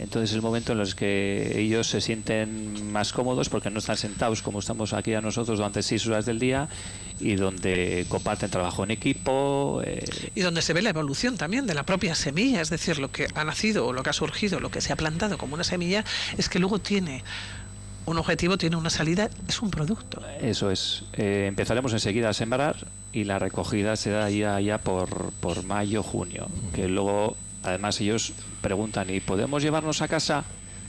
Entonces es el momento en los que ellos se sienten más cómodos porque no están sentados como estamos aquí a nosotros durante 6 horas del día, y donde comparten trabajo en equipo. Y donde se ve la evolución también de la propia semilla, es decir, lo que ha nacido, o lo que ha surgido, lo que se ha plantado como una semilla, es que luego tiene un objetivo, tiene una salida, es un producto. Eso es. Empezaremos enseguida a sembrar y la recogida se da ya por mayo, junio, que luego además ellos preguntan: ¿y podemos llevarnos a casa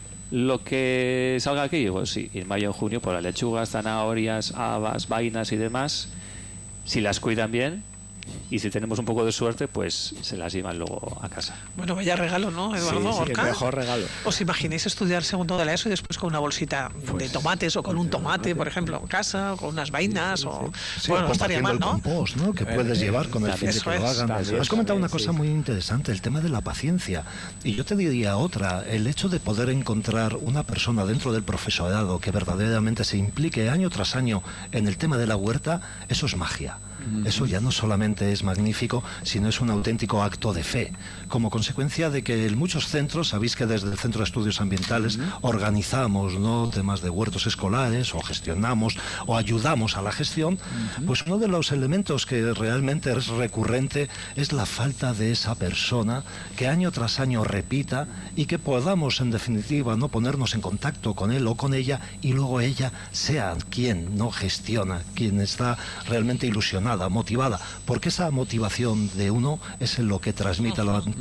lo que salga aquí? Y digo, sí, en mayo o junio, por las lechugas, zanahorias, habas, vainas y demás, si las cuidan bien, y si tenemos un poco de suerte, pues se las llevan luego a casa. Bueno, vaya regalo, ¿no, Eduardo? Sí, el mejor regalo. ¿Os imagináis estudiar segundo de la ESO y después con una bolsita de tomates, o con un tomate, por ejemplo, en casa, o con unas vainas? Bueno, no estaría mal, ¿no? Compost, ¿no? Que puedes llevar con el fin de que lo hagan. Has comentado una cosa muy interesante, el tema de la paciencia. Y yo te diría otra, el hecho de poder encontrar una persona dentro del profesorado que verdaderamente se implique año tras año en el tema de la huerta, eso es magia. Eso ya no solamente es magnífico, sino es un auténtico acto de fe. Como consecuencia de que en muchos centros, sabéis que desde el Centro de Estudios Ambientales organizamos, ¿no?, temas de huertos escolares, o gestionamos, o ayudamos a la gestión, pues uno de los elementos que realmente es recurrente es la falta de esa persona que año tras año repita, y que podamos, en definitiva, no ponernos en contacto con él o con ella, y luego ella sea quien no gestiona, quien está realmente ilusionada, motivada, porque esa motivación de uno es lo que transmite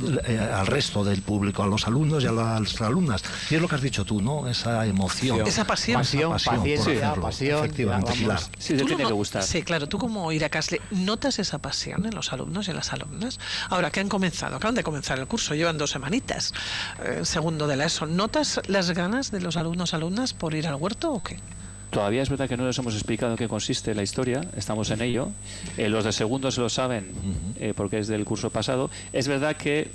al resto del público, a los alumnos y a las alumnas. Y es lo que has dicho tú, ¿no? Esa emoción. Esa pasión. Paciencia, pasión. Efectivamente, Pilar. Sí, te tiene que gustar. Sí, claro. Tú, como Iracasle, ¿notas esa pasión en los alumnos y en las alumnas? Ahora que acaban de comenzar el curso, llevan 2 semanitas, segundo de la ESO. ¿Notas las ganas de los alumnos, alumnas, por ir al huerto o qué? Todavía es verdad que no les hemos explicado en qué consiste la historia, estamos en ello. Los de segundo se lo saben porque es del curso pasado. Es verdad que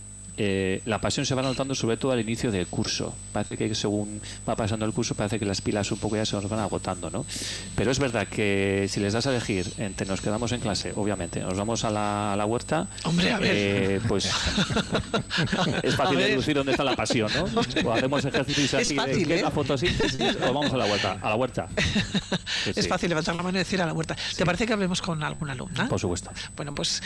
la pasión se va notando sobre todo al inicio del curso. Parece que según va pasando el curso, parece que las pilas un poco ya se nos van agotando, ¿no? Pero es verdad que si les das a elegir entre nos quedamos en clase, obviamente, nos vamos a la huerta, hombre, a ver. pues es fácil deducir dónde está la pasión, ¿no? O hacemos ejercicios así, fácil, ¿qué es la fotosíntesis? O vamos a la huerta. A la huerta. Es sí. fácil levantar la mano y decir a la huerta. ¿Te parece que hablemos con alguna alumna? Por supuesto. Bueno, pues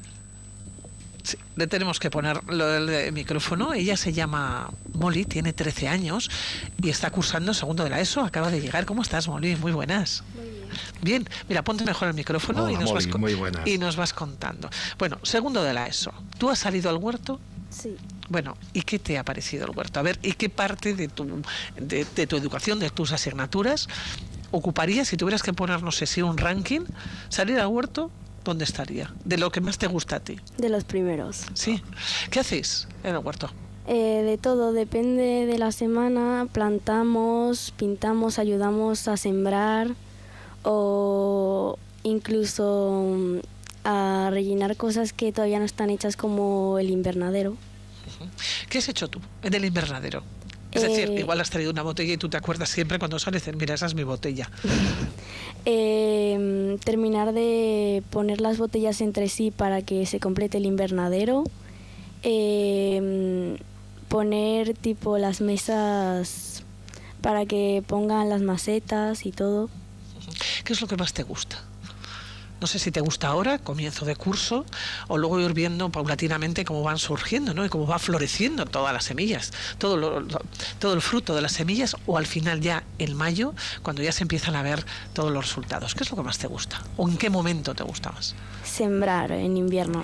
sí, le tenemos que poner el micrófono. Ella se llama Molly, tiene 13 años y está cursando segundo de la ESO. Acaba de llegar. ¿Cómo estás, Molly? Muy buenas. Muy bien. Bien, mira, ponte mejor el micrófono. Hola, y nos Molly, muy buenas. y nos vas contando. Bueno, segundo de la ESO. ¿Tú has salido al huerto? Sí. Bueno, ¿y qué te ha parecido el huerto? A ver, ¿y qué parte de tu educación, de tus asignaturas, ocuparía si tuvieras que poner, no sé, si un ranking, salir al huerto? ¿Dónde estaría? De lo que más te gusta a ti. De los primeros. Sí. ¿Qué hacéis en el huerto? De todo, depende de la semana. Plantamos, pintamos, ayudamos a sembrar, o incluso a rellenar cosas que todavía no están hechas, como el invernadero. ¿Qué has hecho tú en el invernadero? Es decir, igual has traído una botella y tú te acuerdas siempre cuando sales, mira, esa es mi botella. Terminar de poner las botellas entre sí para que se complete el invernadero. Poner tipo las mesas para que pongan las macetas y todo. ¿Qué es lo que más te gusta? No sé si te gusta ahora, comienzo de curso, o luego ir viendo paulatinamente cómo van surgiendo, ¿no? Y cómo va floreciendo todas las semillas, todo el fruto de las semillas, o al final ya en mayo, cuando ya se empiezan a ver todos los resultados. ¿Qué es lo que más te gusta? ¿O en qué momento te gusta más? Sembrar en invierno.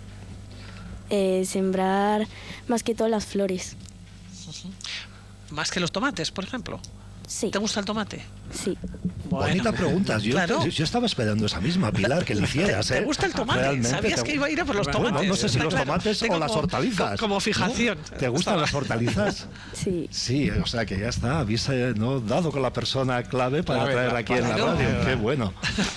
Sembrar más que todo las flores. ¿Más que los tomates, por ejemplo? Sí. ¿Te gusta el tomate? Sí. Bueno, bonita pregunta. Claro. Yo estaba esperando esa misma, Pilar, que le hicieras. ¿Te gusta el tomate? Realmente ¿Sabías que iba a ir a por los Bueno, tomates? no sé si los tomates o las hortalizas. Como fijación. ¿No? ¿Te gustan las hortalizas? Sí. Sí, o sea que ya está. Habéis ¿no? dado con la persona clave para traer aquí en la claro. radio. Qué bueno.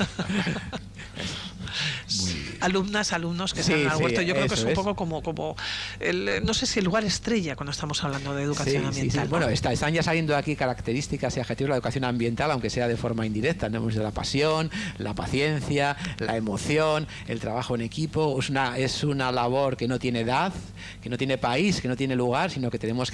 Alumnas, alumnos que están al huerto, yo creo que es un poco como no sé si el lugar estrella cuando estamos hablando de educación ambiental. ¿no? Bueno, están ya saliendo aquí características y adjetivos de la educación ambiental, aunque sea de forma indirecta. Tenemos de la pasión, la paciencia, la emoción, el trabajo en equipo. Es una labor que no tiene edad, que no tiene país, que no tiene lugar, sino que tenemos que